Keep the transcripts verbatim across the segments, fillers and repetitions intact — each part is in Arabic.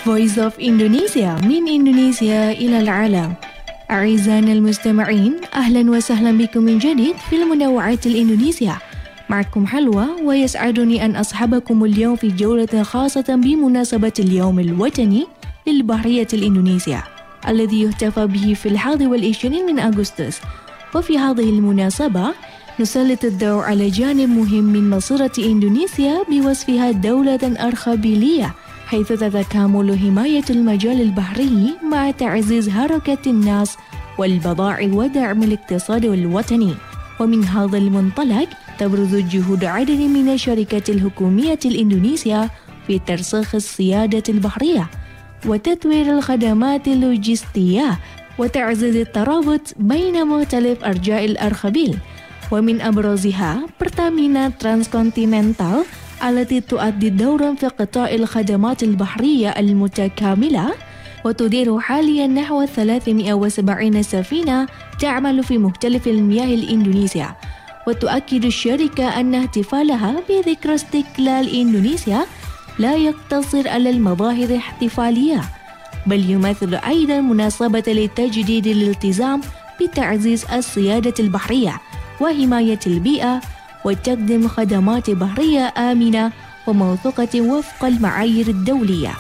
Voice of Indonesia من إندونيسيا إلى العالم. أعزائنا المستمعين، أهلا وسهلا بكم من جديد في المنوعات الإندونيسية. معكم حلوى، ويسعدني أن أصحبكم اليوم في جولة خاصة بمناسبة اليوم الوطني للبحرية الإندونيسية الذي يحتفى به في الحادي والعشرين من أغسطس. وفي هذه المناسبة نسلط الضوء على جانب مهم من مسيرة إندونيسيا بوصفها دولة أرخبيلية، حيث تتكامل حماية المجال البحري مع تعزيز حركة الناس والبضائع ودعم الاقتصاد الوطني. ومن هذا المنطلق تبرز جهود عدد من الشركات الحكومية الإندونيسية في ترسيخ السيادة البحرية وتطوير الخدمات اللوجستية وتعزيز الترابط بين مختلف أرجاء الأرخبيل. ومن أبرزها برتامينا ترانسكونتيننتال التي تؤدي دورا في قطاع الخدمات البحرية المتكاملة، وتدير حاليا نحو ثلاثمائة وسبعين سفينة تعمل في مختلف المياه الإندونيسية. وتؤكد الشركة أن احتفالها بذكرى استقلال إندونيسيا لا يقتصر على المظاهر الاحتفالية، بل يمثل أيضا مناسبة لتجديد الالتزام بتعزيز السيادة البحرية وحماية البيئة، وتقدم خدمات بحرية آمنة وموثوقة وفق المعايير الدولية.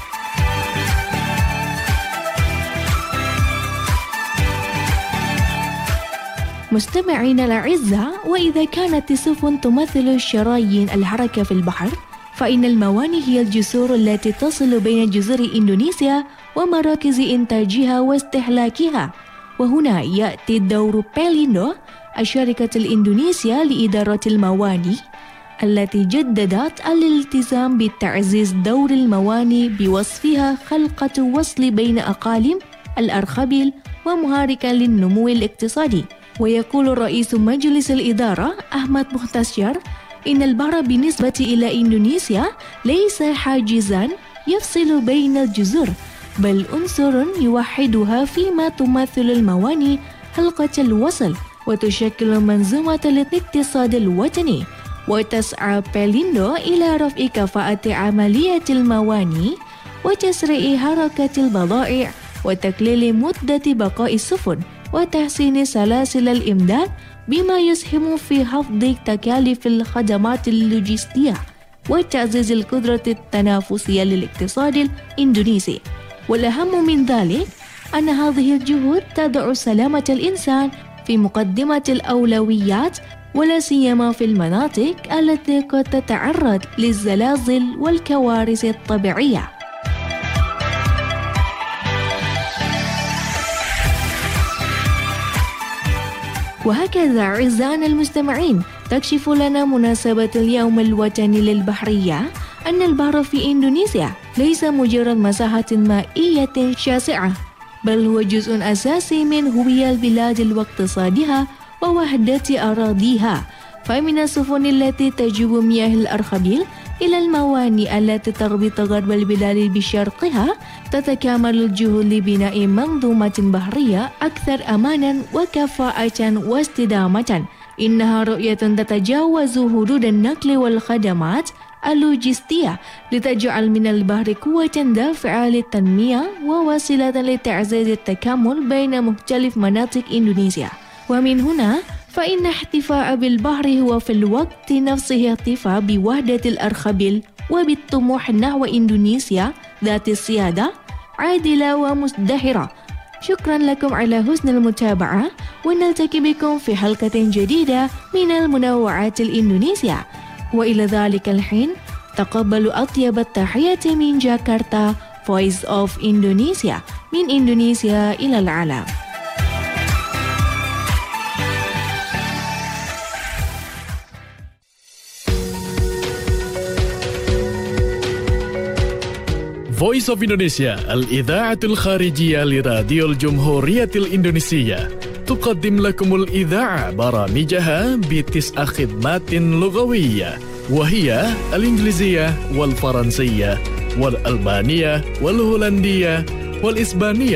مستمعينا الأعزاء، وإذا كانت السفن تمثل شرايين الحركة في البحر، فإن الموانئ هي الجسور التي تصل بين جزر إندونيسيا ومراكز إنتاجها واستهلاكها. وهنا يأتي دور بيليندو، الشركة الإندونيسية لإدارة الموانئ، التي جددت الالتزام بتعزيز دور الموانئ بوصفها خلقة وصل بين أقاليم الأرخبيل ومحركا للنمو الاقتصادي. ويقول رئيس مجلس الإدارة أحمد مختشر إن البحر بالنسبة إلى إندونيسيا ليس حاجزا يفصل بين الجزر، بل عنصر يوحدها، فيما تمثل الموانئ حلقة الوصل وتشكل منظومة الاقتصاد الوطني. وتسعى بيليندو إلى رفع كفاءة عملية الموانئ وتسريع حركة البضائع وتقليل مدة بقاء السفن وتحسين سلاسل الإمداد، بما يسهم في خفض تكاليف الخدمات اللوجستية وتعزيز القدرة التنافسية للاقتصاد الإندونيسي. والأهم من ذلك أن هذه الجهود تضع سلامة الإنسان في مقدمة الأولويات، ولا سيما في المناطق التي قد تتعرض للزلازل والكوارث الطبيعية. وهكذا أعزائنا المستمعين، تكشف لنا مناسبة اليوم الوطني للبحرية أن البحر في إندونيسيا ليس مجرد مساحة مائية شاسعة، بل هو جزء أساسي من هوية البلاد واقتصادها ووحدة أراضيها. فمن السفن التي تجيب مياه الأرخبيل إلى الموانئ التي تربط غرب البلاد بشرقها، تتكامل الجهود لبناء منظومة بحرية أكثر أمانا وكفاءة واستدامة. إنها رؤية تتجاوز حدود النقل والخدمات اللوجستية، لتجعل من البحر قوة دافعة للتنمية ووسيلة لتعزيز التكامل بين مختلف مناطق إندونيسيا. ومن هنا فإن احتفاء بالبحر هو في الوقت نفسه احتفاء بوحدة الأرخبيل وبالطموح نحو إندونيسيا ذات السيادة عادلة ومزدهرة. شكرا لكم على حسن المتابعة، ونلتقي بكم في حلقة جديدة من المنوعات الإندونيسية. وإلى ذلك الحين تقبلوا أطيب التحيات من جاكرتا، Voice of Indonesia من إندونيسيا إلى العالم. Voice of Indonesia الإذاعة الخارجية لراديو الجمهورية الإندونيسية تقدم لكم الإذاعة برامجها بتسع خدمات لغوية، وهي الإنجليزية والفرنسية والألبانية والهولندية والإسبانية